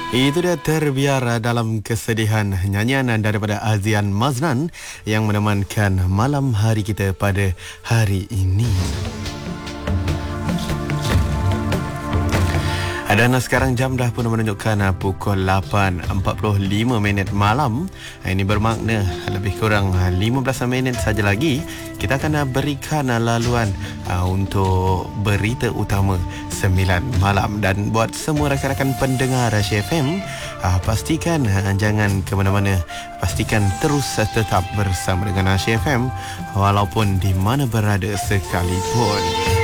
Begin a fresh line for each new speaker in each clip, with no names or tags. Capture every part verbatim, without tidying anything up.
Itu dia terbiar dalam kesedihan, nyanyian daripada Azian Maznan yang menemankan malam hari kita pada hari ini. Dan sekarang jam dah pun menunjukkan pukul lapan empat puluh lima minit malam. Ini bermakna lebih kurang lima belas minit saja lagi kita akan berikan laluan untuk berita utama sembilan malam. Dan buat semua rakan-rakan pendengar Asia F M, pastikan jangan ke mana-mana. Pastikan terus tetap bersama dengan Asia F M walaupun di mana berada sekalipun.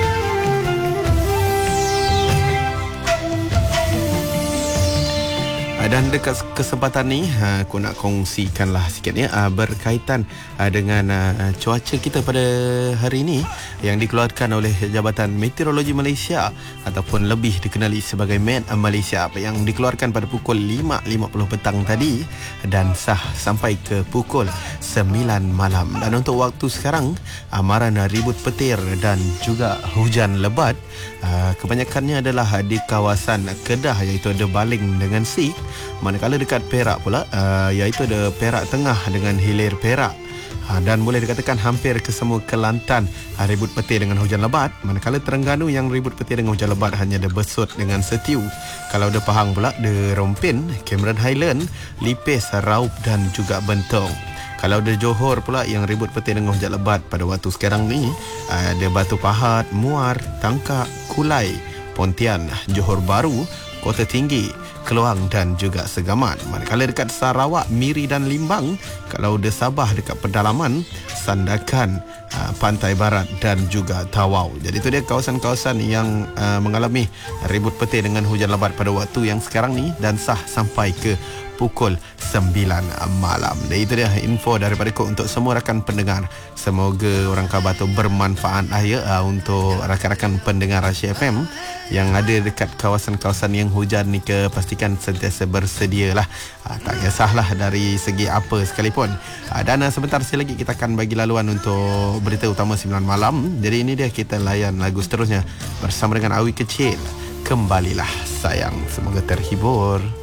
Dan dekat kesempatan ni aku nak kongsikanlah sikitnya berkaitan dengan cuaca kita pada hari ini yang dikeluarkan oleh Jabatan Meteorologi Malaysia ataupun lebih dikenali sebagai Met Malaysia, yang dikeluarkan pada pukul lima lima puluh petang tadi dan sah sampai ke pukul sembilan malam. Dan untuk waktu sekarang, amaran ribut petir dan juga hujan lebat kebanyakannya adalah di kawasan Kedah, iaitu ada Baling dengan Sik. Manakala dekat Perak pula uh, iaitu ada Perak Tengah dengan Hilir Perak. Ha, dan boleh dikatakan hampir ke semua Kelantan ha, ribut petir dengan hujan lebat. Manakala Terengganu yang ribut petir dengan hujan lebat hanya ada Besut dengan Setiu. Kalau ada Pahang pula ada Rompin, Cameron Highland, Lipis, Raup dan juga Bentong. Kalau ada Johor pula yang ribut petir dengan hujan lebat pada waktu sekarang ni, ada Batu Pahat, Muar, Tangkak, Kulai, Pontian, Johor Bahru, Kota Tinggi, Keluang dan juga Segamat. Manakala dekat Sarawak, Miri dan Limbang, kalau ada Sabah dekat pedalaman, Sandakan, uh, Pantai Barat dan juga Tawau. Jadi itu dia kawasan-kawasan yang uh, mengalami ribut petir dengan hujan lebat pada waktu yang sekarang ni dan sah sampai ke pukul sembilan malam. Dan itu dia info daripada aku untuk semua rakan pendengar. Semoga orang khabar tu bermanfaat lah ya uh, untuk rakan-rakan pendengar Asia F M yang ada dekat kawasan-kawasan yang hujan ni, ke pastikan sentiasa bersedia lah. Uh, tak kisahlah dari segi apa sekalipun. Uh, dan uh, sebentar sekali lagi kita akan bagi laluan untuk berita utama sembilan malam. Jadi ini dia, kita layan lagu seterusnya bersama dengan Awi Kecil. Kembalilah sayang. Semoga terhibur.